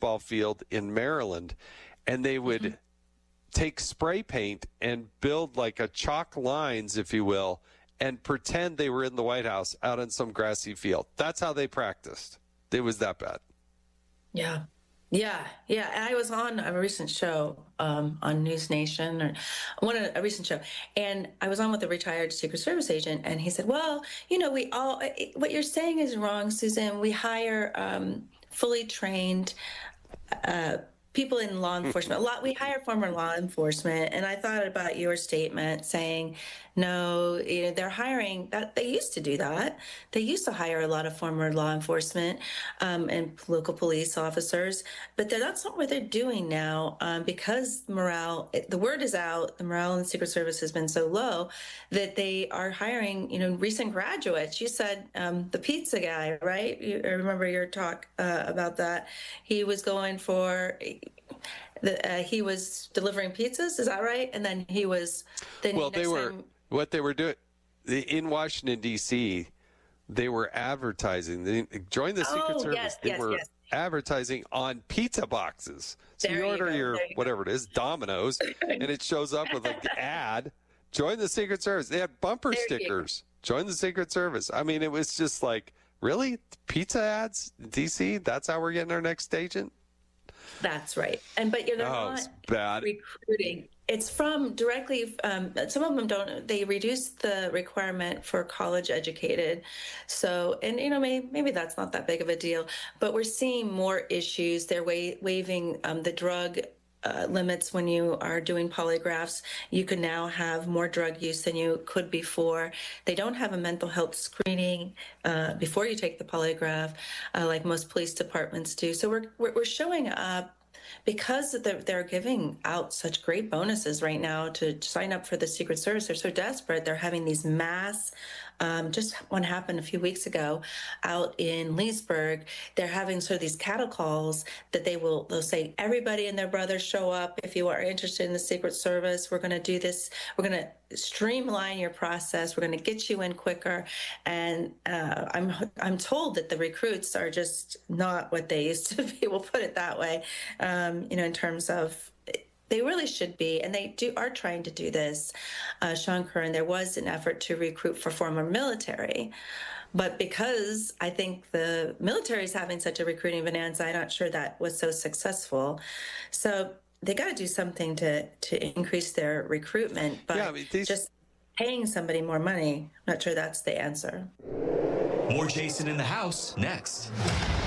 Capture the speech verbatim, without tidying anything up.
baseball field in Maryland, and they would mm-hmm. take spray paint and build like a chalk lines, if you will, and pretend they were in the White House out on some grassy field. That's how they practiced. It was that bad. Yeah. Yeah, yeah. And I was on a recent show um, on News Nation, or one a recent show, and I was on with a retired Secret Service agent, and he said, "Well, you know, we all what you're saying is wrong, Susan. We hire um, fully trained uh, people in law enforcement. A lot. We hire former law enforcement." And I thought about your statement saying, "No, you know, they're hiring that. They used to do that. They used to hire a lot of former law enforcement um, and local police officers, but that's not what they're doing now um, because morale. The word is out. The morale in the Secret Service has been so low that they are hiring, you know, recent graduates. You said um, the pizza guy, right? You, I remember your talk uh, about that. He was going for." The, uh, he was delivering pizzas, is that right? And then he was. Then well, they were time... what they were doing in Washington D C. They were advertising. They joined the Secret oh, Service. Yes, they yes, were yes. advertising on pizza boxes. So there you order you your you whatever go. it is, Domino's, and it shows up with like the ad. Join the Secret Service. They had bumper there stickers. Join the Secret Service. I mean, it was just like, really, pizza ads, D C. That's how we're getting our next agent. That's right. And but you're oh, not bad. recruiting. It's from directly. Um, some of them don't. They reduced the requirement for college educated. So, and you know, maybe, maybe that's not that big of a deal. But we're seeing more issues. They're wa- waiving um, the drug uh, limits when you are doing polygraphs. You can now have more drug use than you could before. They don't have a mental health screening uh, before you take the polygraph, uh, like most police departments do. So we're we're, we're showing up. Because they're, they're giving out such great bonuses right now to sign up for the Secret Service. They're so desperate. They're having these mass, um, just one happened a few weeks ago out in Leesburg. They're having sort of these cattle calls that they will, they'll say, everybody and their brother show up. If you are interested in the Secret Service, we're going to do this. We're going to streamline your process. We're going to get you in quicker. And uh, I'm I'm told that the recruits are just not what they used to be. We'll put it that way. Um, you know, in terms of, they really should be, and they do are trying to do this. Uh, Sean Curran, there was an effort to recruit for former military, but because I think the military is having such a recruiting bonanza, I'm not sure that was so successful. So they got to do something to to increase their recruitment, but yeah, I mean, these... just paying somebody more money, I'm not sure that's the answer. More Jason in the House next.